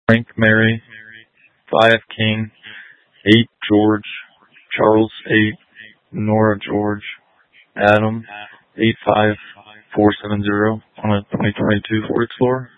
Frank Mary, 5 King, 8 George, Charles 8, Nora George, Adam 85470 on a 2022 Ford Explorer.